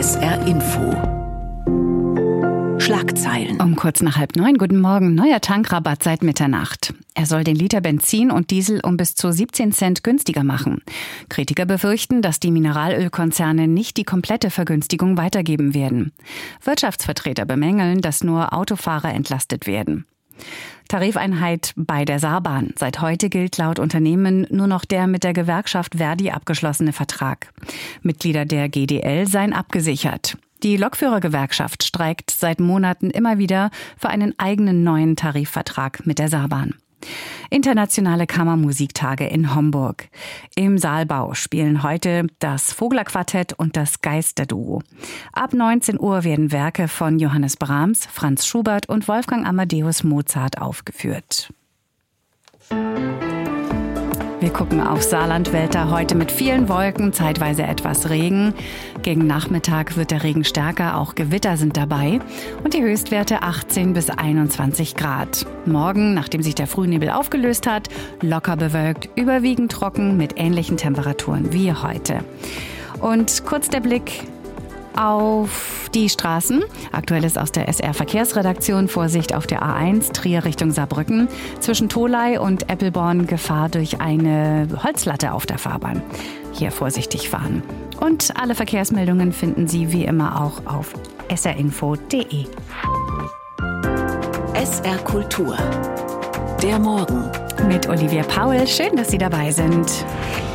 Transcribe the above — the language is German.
SR Info. Schlagzeilen. Um kurz nach 8:30, guten Morgen, neuer Tankrabatt seit Mitternacht. Er soll den Liter Benzin und Diesel um bis zu 17 Cent günstiger machen. Kritiker befürchten, dass die Mineralölkonzerne nicht die komplette Vergünstigung weitergeben werden. Wirtschaftsvertreter bemängeln, dass nur Autofahrer entlastet werden. Tarifeinheit bei der Saarbahn. Seit heute gilt laut Unternehmen nur noch der mit der Gewerkschaft Verdi abgeschlossene Vertrag. Mitglieder der GDL seien abgesichert. Die Lokführergewerkschaft streikt seit Monaten immer wieder für einen eigenen neuen Tarifvertrag mit der Saarbahn. Internationale Kammermusiktage in Homburg. Im Saalbau spielen heute das Vogler-Quartett und das Geisterduo. Ab 19 Uhr werden Werke von Johannes Brahms, Franz Schubert und Wolfgang Amadeus Mozart aufgeführt. Wir gucken auf Saarland-Wetter heute mit vielen Wolken, zeitweise etwas Regen. Gegen Nachmittag wird der Regen stärker, auch Gewitter sind dabei. Und die Höchstwerte 18 bis 21 Grad. Morgen, nachdem sich der Frühnebel aufgelöst hat, locker bewölkt, überwiegend trocken mit ähnlichen Temperaturen wie heute. Und kurz der Blick auf die Straßen. Aktuelles aus der SR-Verkehrsredaktion. Vorsicht auf der A1 Trier Richtung Saarbrücken. Zwischen Tholey und Eppelborn Gefahr durch eine Holzlatte auf der Fahrbahn. Hier vorsichtig fahren. Und alle Verkehrsmeldungen finden Sie wie immer auch auf srinfo.de. SR Kultur. Der Morgen. Mit Olivia Paul. Schön, dass Sie dabei sind.